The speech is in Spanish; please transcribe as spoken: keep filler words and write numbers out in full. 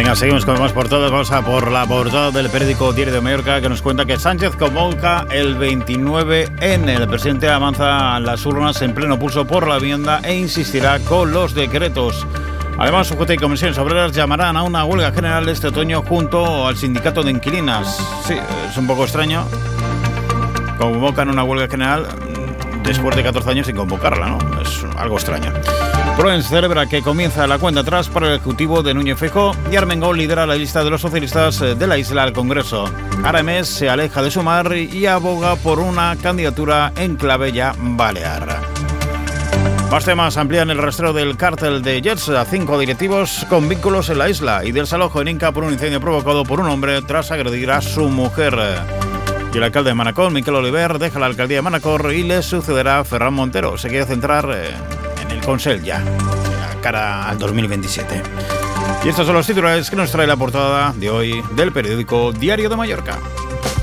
Venga, seguimos con más portadas. Vamos a por la portada del periódico Diario de Mallorca, que nos cuenta que Sánchez convoca el veintinueve ene. El presidente avanza a las urnas en pleno pulso por la vivienda e insistirá con los decretos. Además, U G T y Comisiones Obreras llamarán a una huelga general este otoño junto al sindicato de inquilinas. Sí, es un poco extraño. Convocan una huelga general después de catorce años sin convocarla, ¿no? Es algo extraño. Proens celebra que comienza la cuenta atrás para el ejecutivo de Núñez Feijóo y Armengol lidera la lista de los socialistas de la isla al Congreso. Arames se aleja de Sumar y aboga por una candidatura en clave ya balear. Más temas: amplían el rastreo del cártel de Jets a cinco directivos con vínculos en la isla y desalojo en Inca por un incendio provocado por un hombre tras agredir a su mujer. Y el alcalde de Manacor, Miquel Oliver, deja la alcaldía de Manacor y le sucederá a Ferran Montero. Se quiere centrar eh, en el Consell ya, a cara al dos mil veintisiete. Y estos son los titulares que nos trae la portada de hoy del periódico Diario de Mallorca.